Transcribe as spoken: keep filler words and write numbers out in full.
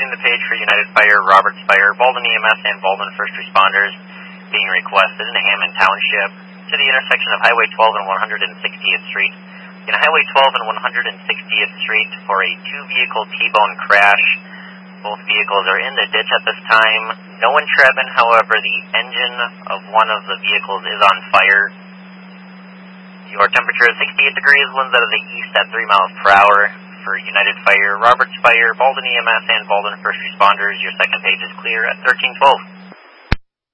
using the page for United Fire, Roberts Fire, Baldwin E M S, and Baldwin First Responders being requested in Hammond Township to the intersection of Highway twelve and one hundred sixtieth Street. In Highway twelve and one hundred sixtieth Street for a two-vehicle T-bone crash. Both vehicles are in the ditch at this time. No entrapment, however, the engine of one of the vehicles is on fire. Your temperature is sixty-eight degrees, winds out of the east at three miles per hour. For United Fire, Roberts Fire, Baldwin E M S, and Baldwin First Responders, your second page is clear at thirteen twelve.